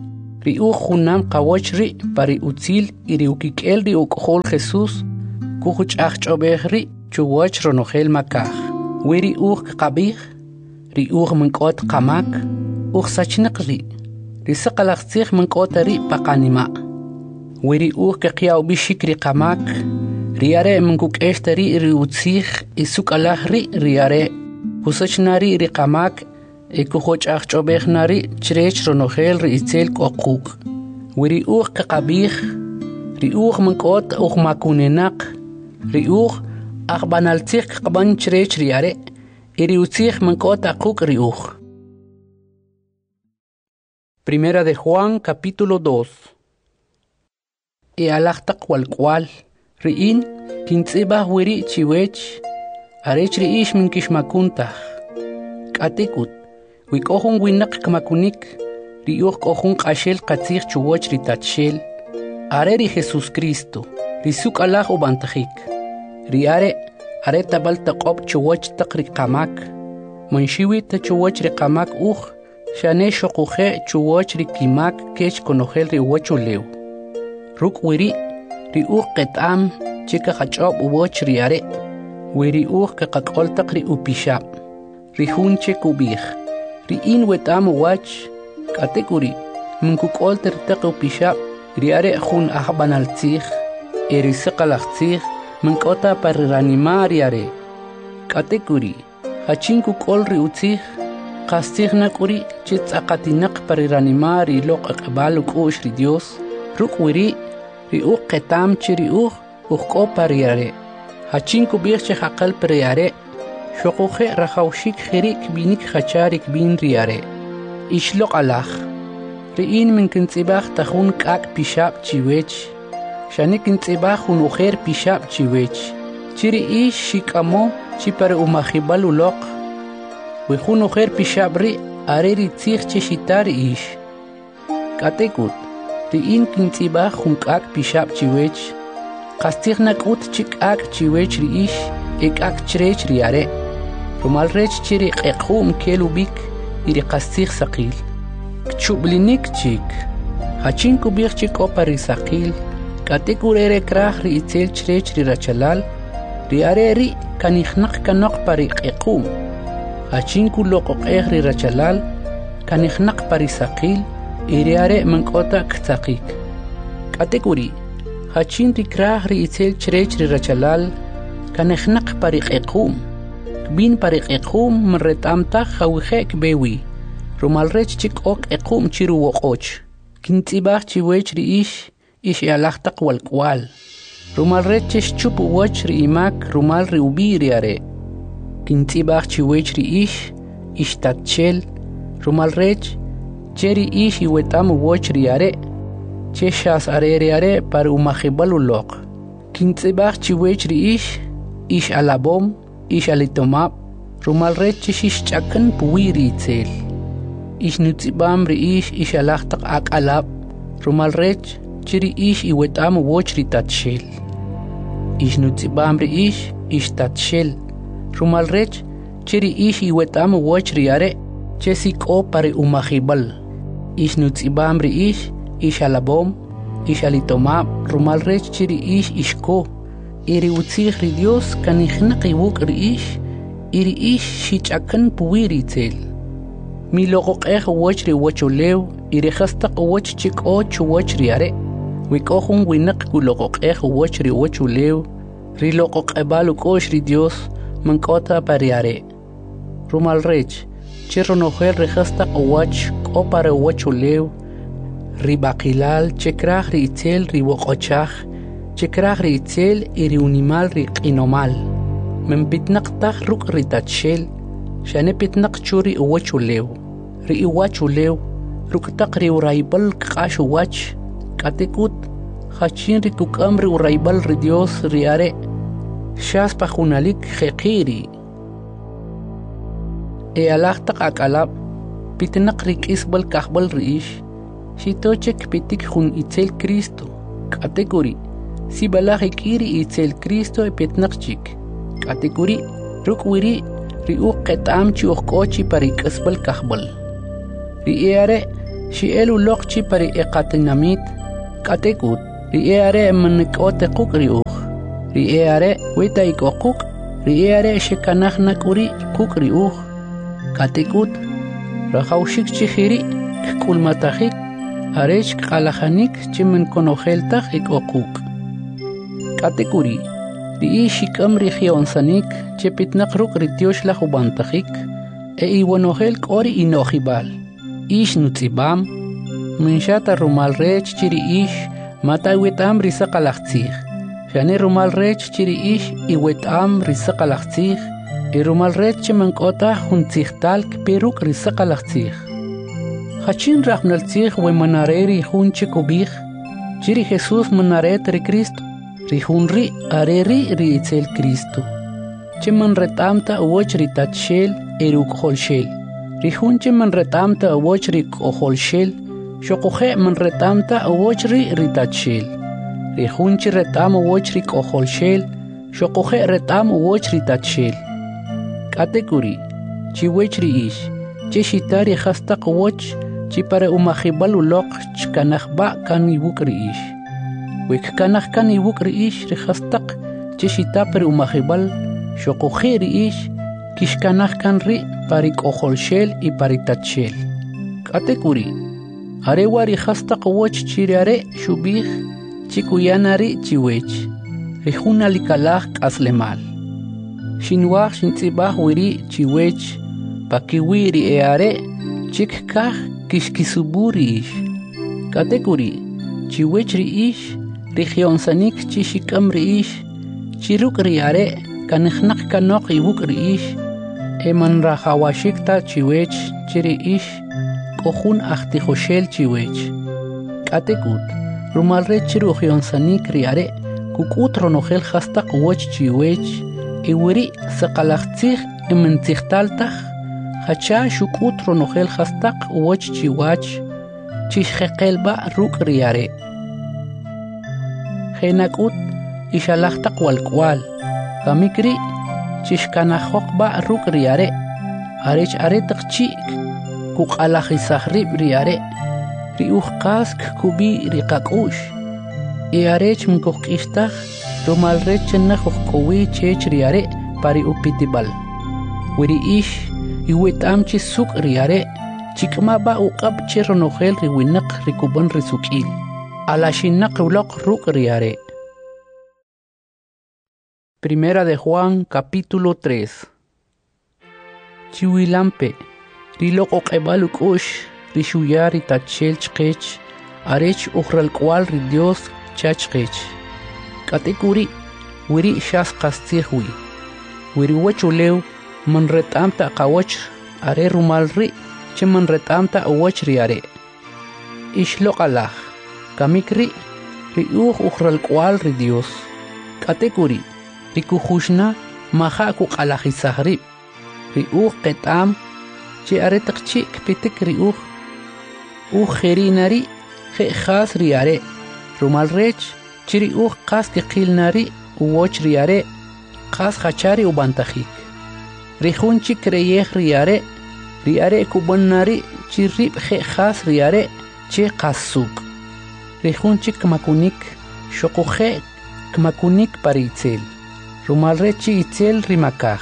ri uj junam qawoch ri pari utzil iri ukikel ri ukjol Jesús kujuch aj ch'obej ri chuwoch ronojel makaj wiri uj qabij ri uj mank'ot qamak uj sachniq ri ri saqalaqtzij mank'ot ri paqanima wiri uj qyaw bixik ri qamak ri are mankuk'eshta ri ri utzij isuk'alaj ri ri are kusachnari ri qamak ikujoch aj ch'obej nari chrech ronojel ri itzel k'oquk wiri uj qabij ri uj mank'ot uj makunenaq ri uj aj banaltzij qaban chrech ri are iri utzij mank'ot aquk ri uj. Primera de Juan capítulo dos. E alajtaq walqwal ri'in kintz'ibaj wiri chiwech arech ri'ix minkixmakuntaj k'atikut wik'ojun winaq kmakunik ri'uj k'ojun q'axel qatzij chuwoch ri tatxel are ri Jesús Cristo ri suk'alaj ubantajik ri are are tabal taq'ob chuwoch taq ri qamak manxiwi ta chuwoch ri qamak uj xane xoquje chuwoch ri kimak kech konojel ri wochulew ruk' wiri ri uj qet'am chika qach'ob uwoch ri are wiri uj qaqak'ol taq ri upixab ri jun che kubij ri in wet'am uwach k'atikuri minkuk'ol tir taq upixab ri are jun aj banaltzij e ri saqalaqtzij mink'ota par ri ranima ri are k'atikuri jachin kuk'ol ri utzij qastzij nak'uri che tz'aqatinaq par ri ranima ri loq'aq'b'al uk'u'x ri Dios ruk' wiri ri uj qetam che ri uj uj k'o par ri are jachin kubij che jaqal par ri are xoquje rajawxik jeri kbinik jachar ikbin ri are ixloq' alaj ri'in minkintz'ibaj ta jun k'ak' pixab' chiwech xane kintz'ibaj jun ujer pixab' chiwech chi ri'ix xik'amo chi par umajib'al uloq wi jun ujer pixab' ri are ri tzij che xita ri'ix k'atikut ri'in kintz'ibaj jun k'ak' pixab' chiwech qastzij nak'ut chi k'ak' chiwech ri'ix e k'ak' chrech ri are rumal rech chi ri q'eq'um kel ubik y ri qastzij saqil kchub'linik chik jachin kubij chi k'o par ri saqil k'atik'ur ere kraj ri itzel chrech ri rachalal ri are ri kanijnaq kanoq par ri q'eq'um jachin kuloq'oq'ej ri rachalal kanijnaq par ri saqil y ri are mank'ota ktzaqik k'atik'uri jachin ri kraj ri itzel chrech ri rachalal kanijnaq par ri q'eq'um kbin par ri q'eq'um mret'am taj jawije kbewi rumal rech chi k'o q'eq'um chi ruwoq'och kintz'ibaj chiwech ri'ix ix alaj taq walk'wal rumal rech che xchup uwoch ri imak rumal ri ubi ri are kintz'ibaj chiwech ri'ix ix tatxel rumal rech che ri'ix iwet'am uwoch ri are che xas are ri are par umajib'al uloq kintz'ibaj chiwech ri'ix ix alabom ix alitomab rumal rech che xixch'akan puwi ri itzel ix nutz'ibam ri'ix ix alaj taq ak'alab rumal rech che ri'ix iwet'am uwoch ri tatxel ix nutz'ibam ri'ix ix tatxel rumal rech che ri'ix iwet'am uwoch ri are che si k'o par umajib'al ix nutz'ibam ri'ix ix alabom ix alitomab rumal rech che ri'ix ixko y ri utzij ri Dios kanijnaq iwuk' ri'ix y ri'ix xich'akan puwi ri itzel miloq'oq'ej uwoch ri wochulew y ri jas taq uwoch chi k'o chuwoch ri are wi k'o jun winaq kuloq'oq'ej uwoch ri wochulew ri loq'oq'b'al uk'u'x ri Dios mank'ota par ri are rumal rech che ronojel ri jas taq uwoch k'o par ri wochulew ri b'aqilal che kraj ri itzel ri woq'ochaj che kraj ri itzel y ri unimal ri q'inomal minpitnaq taj ruk' ri tatxel xane pitnaq chu ri uwochulew ri iwachulew ruk' taq ri urayb'al kq'ax uwach k'atikut jachin ri kuk'am ri urayb'al ri Dios ri are xas pa junalik jeqiri e alaj taq ak'alab pitnaq ri k'isb'al kajb'al ri'ix xitochek pitik jun itzel Cristo k'atikuri si balaj ik'iri itzel Cristo e pitnaq chik k'atikuri ruk' wiri ri uj qet'am chi uj k'o chi par ik'isb'al kajb'al ri are Shiel uloqchi pari eqatinamit, katekut, riere manikote kukriuch, riere wita ikokuk, riere shekanachna kuri kukriuch, katekut, rajaushik chihiri, kulmatahik, arech kalahanik chimen konoheltach ikokuk. Katekuri, ri shikam rigionsanik, chepitnak ruk ritiosh la hubantahik, e iwanohel kori inohibal. Ish nutzibam, minshata rumal rech chiri ish, mata wetam risaqalachtzig. Shane rumal rech chiri ish, iwetam risaqalachtzig, e rumal rech mankota huntzigtal peruk risaqalachtzig. Hachin rachnaltzig we manareri hunche kubig, chiri Jesús manaret ri Cristo, ri hunri areri ri itzel Cristo. Cheman retamta uoch ritatshel eruk holshel. Rihunche man retamta awochri oholshel, shokohe man retamta awochri ritatshel. Rihunche retam awochri oholshel, shokohe retam awochri tatshel. Katekuri, chiwechri ish, cheshitari hasta awoch, chipare umahibal ulok chkanachba kan ibukri ish. Wik kanach kan ibukri ish rihastak, cheshitapere umahibal, shokohe ri ish, kishkanach kan ri parik oholshel y paritatshel. Katekuri, arewari hasta kawoch chiriare shubih, chikuyanari chiwech, rihuna likalach aslemal. Shinwach shintzibah wiri chiwech, pakiwiri eare, chikkach kishkisuburi ish. Katekuri, chiwech ri ish, rigionsanik chishikam ri ish, chiruk riare, kanechnak kanok ibuk ri ish, eman rajawashikta chiwech chiri ish kohun achtijoshel chiwech. Katekut, rumalre chirugionsanik riare, kukut ronogel hastak woch chiwech, iwiri sakalachtzig ementzigtaltach, hacha shukut ronogel hastak woch chiwach, chishjekelba ruk riare. Genakut ishalachtak walkwal, kamikri chishkanajok ba ruk riare, arech aretak chik, kuk alajisahrib riare, riuch kask kubi rikakush, e arech mkok istach, rumal rechenajok kowi chech riare, pari upitibal. Wiri ish, iwet amchi suk riare, chikma ba uqab chironogel riwinak rikuban risukil, alashinak ulok ruk riare. Primera de Juan, capítulo tres. Chiwilampe, rilok oqebaluk ush, rishuyari tachel chkech, arech ukhral kwal ri Dios chachkech. Katekuri, wiri shas kastihwi. Wiri wachuleu, man retamta kawach, are rumalri, che man retamta awach riare. Ishlok alach, kamikri, ri uch ukhral kwal ri Dios. Katekuri, rikujushna maha ku qalajisahrib riuh qetam chi aretaqchi kpitik riuh u kherinari khas riare rumal rech chi riuh qas qilnari uoch riare qas khachari ubantahik rihunchi kreyeh riare riare kubannari chi rib khas riare chi qasuk rihunchi kmakunik shoqohe kmakunik paritzel rumalrechi itzel rimakaj.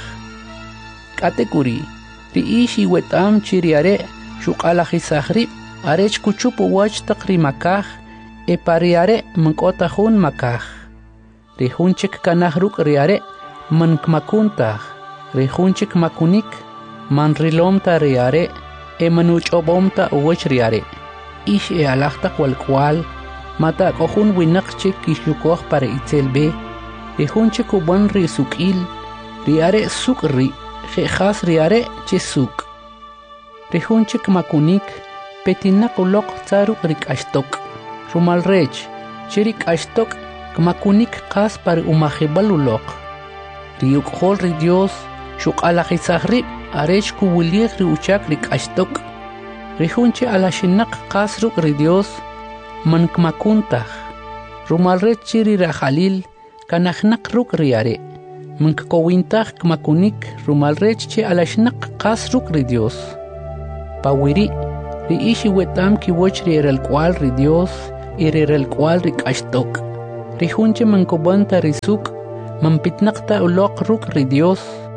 Katekuri, ri ishi wetam chiriare, shuqalajisahrib, arech kuchupu wachtaq rimakaj, e pariare mankotajun makaj. Rihunchik kanahruk riare, mankmakuntaj, rihunchik makunik, manrilomta riare, e manuchobomta uwech riare. Ish e alajtaq walkwal, mata kohun winaqchik kishlukoj para itzel be, rihunche kuban ri sukil, riare suk ri, khas riare che suk. Rihunche kmakunik, petinak ulok tsaruk rik ashtok. Rumal rech, chirik ashtok, kmakunik kas par umahibal ulok. Riuk hol ri Dios, shuk alajisahrib, arech kubuliek ri uchak rik ashtok. Rihunche alashinak kas ruk ri Dios, man kmakuntah. Rumal rech chiri rajalil, kanachnak ruk riare, mankowintach kmakunik rumalrech che alashnak kas ruk ri Dios. Pawiri, ri ishi wetam ki woch ri el cual ri Dios y ri el cual ri kashtok ri hunche mankobanta ri suk mampitnaqta uloq ruk ri Dios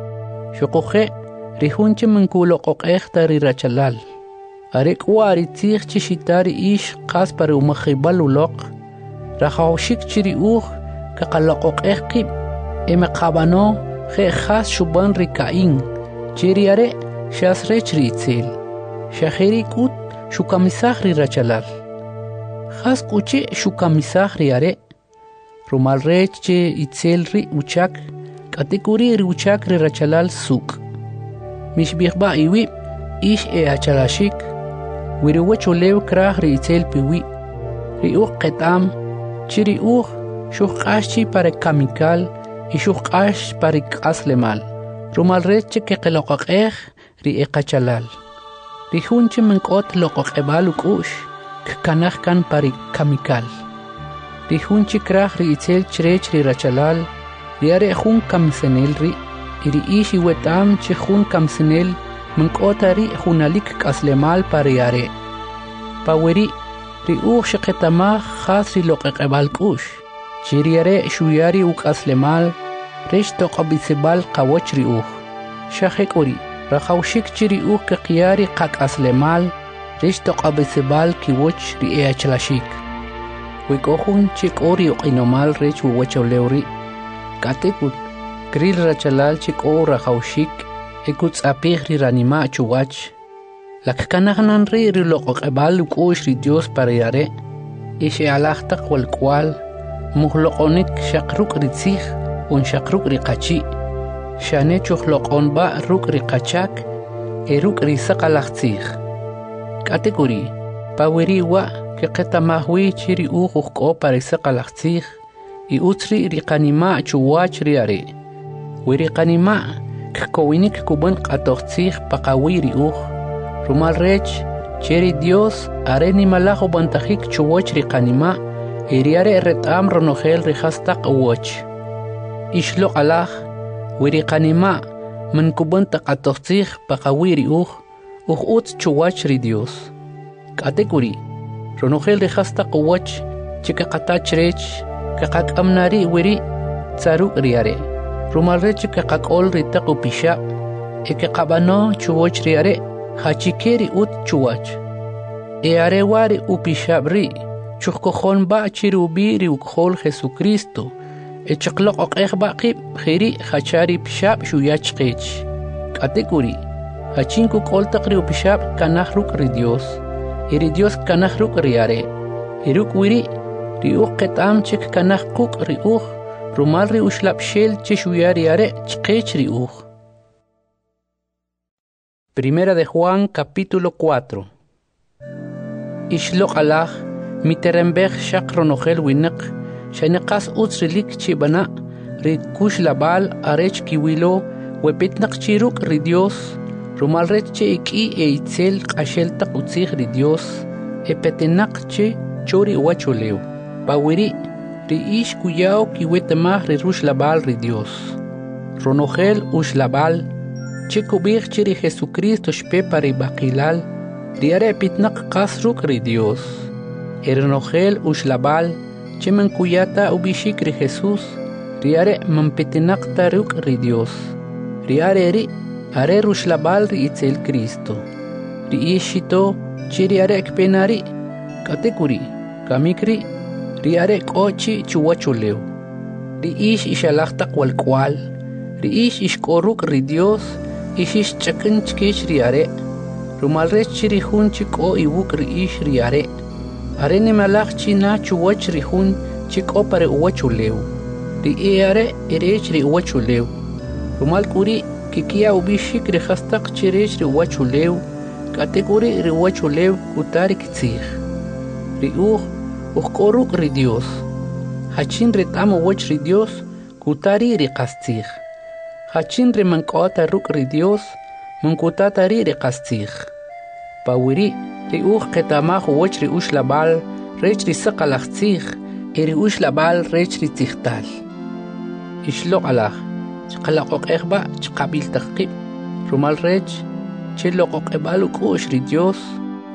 shuqoje ri hunche mankuloq echta ri rachalal arek wari tzig chishitari ish qas par umakhibal uloq rahawshik chiri uh kaqaloq echqib eme qabano khe khas shuban ri kain chiriare shasrech ri tzil shahiri kut shukamisakh ri rachalal khas kuche shukamisakh ri are rumal rech che itzel ri uchak katikuri ri uchak ri rachalal suk mishbikhba iwi ish e achalashik wiri wacho lew krah ri itzel piwi ri uq qetam chiri uq shukh qashi para kamikal y shukh qash para qaslemal rumal rech che qeloqaq ekh ri eqachalal ri hunche menkot loqaq ebal ukush kanakh kan para kamikal ri hunche krah ri itzel chrech ri rachalal ri are hun kamsenel ri iri ishi wetam che hun kamsenel menkotari hunalik qaslemal para yare paweri ri uq shqetama khas ri loqaq ebal kush chiriare shuyari uqaslemal resh toqabisebal qawoch ri uq shahekori rahawshik chiri uq qiyari qaqaslemal resh toqabisebal kiwoch ri eachlashik wikohun chikori uqinomal rech uwachawlewri katekut kril rachalal chiko rahawshik ekuts apih ri ranima chuwach lakkanahnan ri ri loqaqebal ukush ri Dios para yare ishe alaqtaq wal cual muhloqonik shaqruk ri tzig un shaqruk ri qachi shane chuhloqon ba ruk ri qachak eruk ri saqalaq tzig kategori paweri wa ke qetamahwi chiri uqux ko para saqalaq tzig i utri ri qanima chuwach ri are wiri qanima kowinik kuban qatoq tzig paqawi ri uq rumal rech cheri Dios are ni malajo bantajik chuwach ri qanima iriare retam ronogel ri hastaq uwach ishlo alaj wiri qanima man kuban taqatoq tzig paqawi ri uq uq ut chuwach ri Dios kategori ronogel ri hastaq uwach chika qatach rech kaqaqamnari wiri tsaruk riare rumal rech kaqaqol ri taqu pisha eke qabano chuwach riare hachikeri ut chuwach e are wari upishabri chukkojon ba chirubiri ukhol Jesucristo e chaqloq oqex ba qib khiri hachari pishab shuyach qech kategori hachinku qol taqri upishab kanahruk ri Dios iri Dios kanahruk riare iruk wiri ri uqetam chik kanahquk ri uq rumal ri ushlab shel chishuyari are chqech ri uq. Primera de Juan, capítulo cuatro. Ishloq alaj, miterembech shaq ronogel winek, shaneqas utsrilik chibana, ri kush labal arech kiwilo, wepitnak chiruk ri Dios, rumal rech che iki e itzel qashel taq utzig ri Dios, e petenak che chori wacholeo, pawiri, ri ish kuyao kiwetemah ri rush labal ri Dios. Ronogel ush labal, chico big chiri Jesucristo shpe para baqilal riare pitnaq qasruk ri Dios ernogel ushlabal chiman kuyata ubishik ri Jesus riare mampitinaq taruk ri Dios riare ri are rushlabal ri itzel Cristo ri ishito chiri are ekpenari katekuri kamikri riare qochi chuwachuleu ri ish ishalaqtaq wal cual ri ish ishkoruk ri Dios ishish chakin chkech riare rumal rech chiri hun chiko iwuk ri ish riare are ni malach china chuwach ri hun chiko pare uwachuleu ri eare erech ri uwachuleu rumal kuri kikia ubishik ri hastaq chirech ri uwachuleu kategori ri uwachuleu kutari kitzig ri uj uqkoruk ri Dios hachin retam uwach ri Dios kutari ri qastzig hachin ri mankota ruk ri Dios mankutata ri ri qastzig pawiri ri uj qetamaj uwach ri ushlabal rech ri saqalaqtzig e ri ushlabal rech ri tzigtal ishloq alaj chqalaqoq ejba chqabil taqib rumal rech che loqoq ebal ukush ri Dios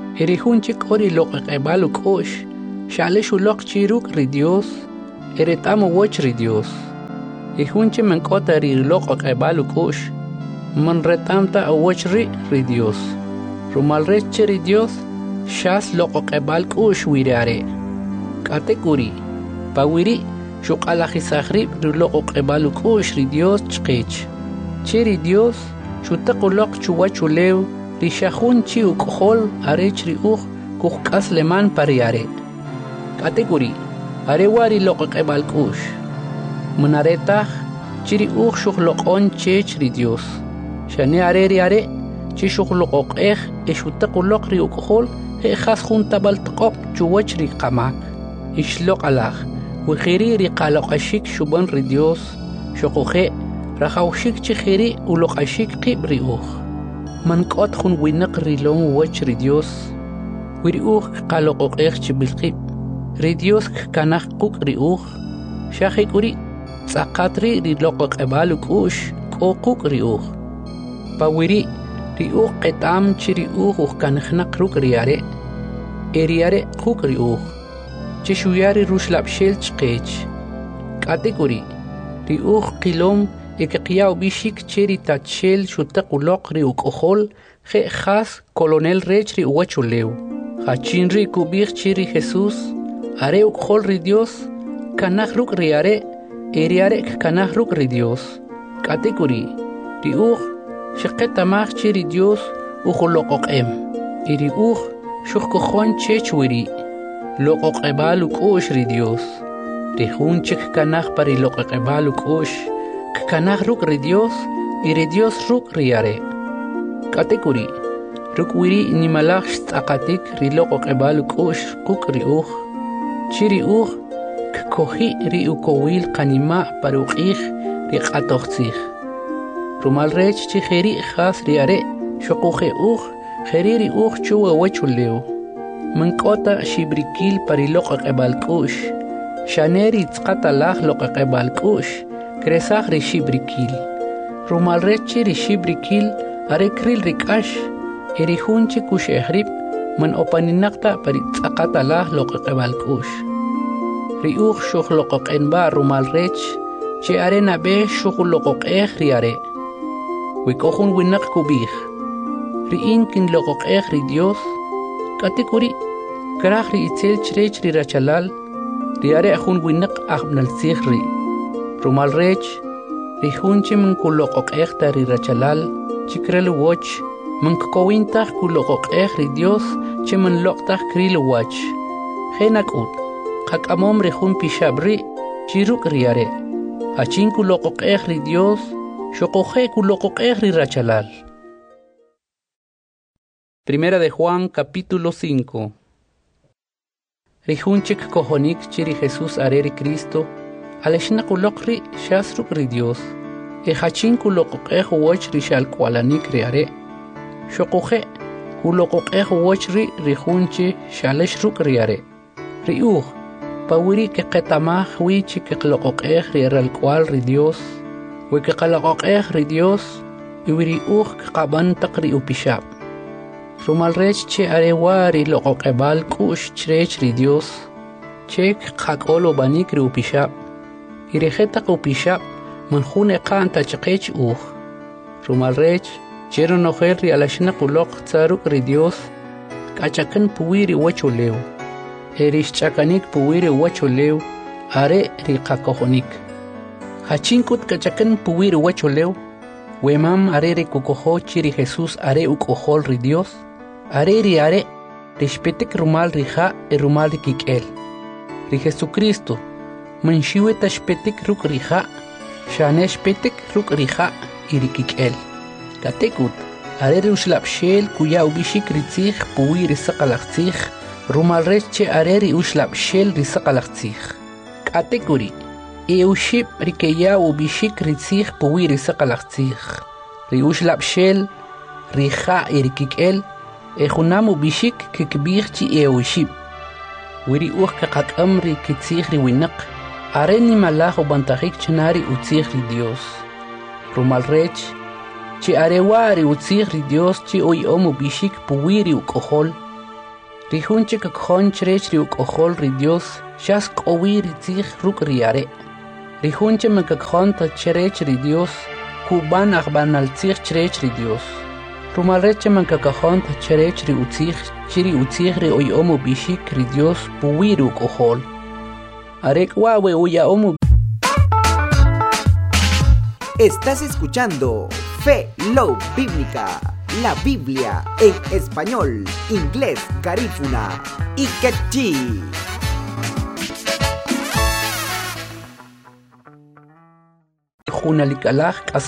Erihunchik ori loqeqebalu k'ush, shale shulok chiruk ri Dios, eretamo woch ri Dios. Ihunche menkota ri loqeqebalu k'ush, man retamta awoch ri ri Dios. Rumal reche ri Dios, shas loqeqebal k'ush wirare. Katekuri, pawiri, shuqalajisahrib ri loqeqebalu k'ush ri Dios chqich. Chiri Dios, shutaqulok chuwachulew, rishahun chi uk'hol arech ri uj kuhk'as leman pariare. Kategori, are wari loqeqebal k'ush. Munaretaj, chiri uj shuqloqon chech ri Dios. Shane are ri are, chi shuqloqoqej e shutaqulok ri uk'hol he khas juntabal tqop chuwach ri qamak. Ishloq alaj, wixiri ri qaloqashik shuban ri Dios, shuquje, rajawshik chijiri uloqashik qib ri uj. Man qot khun winaq rilon wach ri Dios. Wiri uj qaloqoqej chibilqib. Ri Dios kanaq quk ri uj. Shaqik uri, tsaqatri ri loqeqebalu k'ush q'uquk ri uj. Pawiri, ri uj qetam chi ri uj uj kanaqnaq ruk ri are. Eri are quk ri uj. Chi shuyari rushlabshel chqech. Katik uri, ri uj qilom Ekeqiyaw bishik cheri tachel shutaqulok ri uk'hol je khas colonel rech ri uwachulew. Hachin ri kubir chiri Jesús, are uk'hol ri Dios, kanaj ruk ri are, eri are kanaj ruk ri Dios. Katekuri, ri uj, sheqetamaj chiri Dios ujuloqoqem. Iri uj, shuqkojon chech wiri, loqoqebalu k'ush ri Dios. Ri junchik kanaj pari loqoqebalu k'ush, kanaj ruk ri Dios, y ri Dios ruk ri are. Katekuri, ruk wiri nimalaj shtaqatik ri loqoqebalu k'ush quk ri uj. Chiri uj, kkoji ri ukowil qanima paruqij ri q'atoqtzij. Rumal rech chi jeri khas ri are, shuquje uj, jeri ri uj chuwa wachulew. Mankota shibrikil pari loqoqebal k'ush, shaneri tzqatalaj loqoqebal k'ush, Kresaj ri shibrikil. Rumal rechi ri shibrikil are kril rikash. Eri hunchi kush ehrib man opaninakta pari tzaqatalah loqeqebal kush. Ri uj shuq loqoqenba rumal rech che are nabe shuq loqoqej ri are. Wikohun winak kubij. Ri inkin loqoqej ri Dios. Katikuri kraj ri itzel chrech ri rachalal. Ri are ahun winak ahbnal ri. Rumal rech, ri hunchi man kuloqoqej ta ri rachalal, chikrelu woch, man kkowintaj kuloqoqej ri Dios, che man loqtaj krilu wach. Jenak ut, qakamom ri hun pishabri, chiruk ri are. Hachin kuloqoqej ri Dios, shoqoje kuloqoqej ri rachalal. Primera de Juan, capítulo cinco. Ri hunchik kohonik chiri Jesús are ri Cristo, Aleshna kulokri shasruk ri Dios. E hachin kuloqoqej woch ri shal kwalanik ri are. Shoqoje kuloqoqej woch ri ri hunchi shaleshruk ri are. Ri uj, pawiri ke qetamaj wi chi ke qloqoqej ri ral kwal ri Dios. We ke qaloqoqej ri Dios, y wiri uj ke qaban taq ri upishab. Rumal rech che are wari loqoqebal k'ush chrech ri Dios. Che qaqolo banik ri upishab. Irejeta upishab man june qanta chqech uj. Rumal rech chero nojer ri alashna quloq tsaruk ri Dios. Kachakan puwiri wachulew. Erish chakanik puwiri wachulew. Are ri qakojonik. Hachinkut kachakan puwiri wachulew. Wemam are ri kukojo chiri Jesús are ukojol ri Dios. Are ri are rishpetik rumal ri ja e rumal ri kikel. Ri Jesucristo Manshiwe tashpetik ruk rija, shanesh petik ruk rija irikikel. Katekut, are ushlapshel kuya ubishik ritzich puwi risaqalachich, rumal reche areri ushlapshel risaqalachich. Katekuri, e uship rikeya ubishik ritzich puwi risaqalachich. Ri ushlapshel rija irikikel, e junam ubishik kikbirchi e uship. Wiri uch kakakam ri kitzich ri winak. Areni malajo bantajik chenari utzig ri Dios. Rumal rech, chi arewari utzig ri Dios chi oy omu bishik puwiri ukojol. Rijunche kakjon chrech riuk ojol ri Dios, shas kowi ritzich ruk riare. Rijunche me kakjon ta chrech ri Dios, kuban akban al tzich chrech ri Dios. Rumalreche man kakjon ta chrech ri utzich, chiri utzich ri oy omu bishik ri Dios, puwi ruk ojol. Arek wawe uya omu. Estás escuchando Fe Love Bíblica, la Biblia en español, inglés, garífuna y quechí. Junalikalaj